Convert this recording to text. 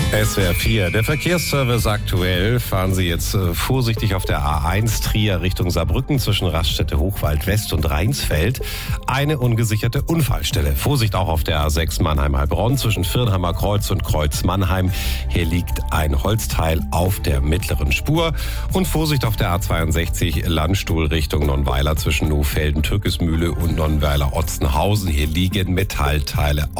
SWR 4, der Verkehrsservice aktuell. Fahren Sie jetzt vorsichtig auf der A1 Trier Richtung Saarbrücken zwischen Raststätte Hochwald West und Rheinsfeld. Eine ungesicherte Unfallstelle. Vorsicht auch auf der A6 Mannheim-Heilbronn zwischen Virnheimer Kreuz und Kreuz Mannheim. Hier liegt ein Holzteil auf der mittleren Spur. Und Vorsicht auf der A62 Landstuhl Richtung Nonnweiler zwischen Nohfelden, Türkismühle und Nonnweiler-Otzenhausen. Hier liegen Metallteile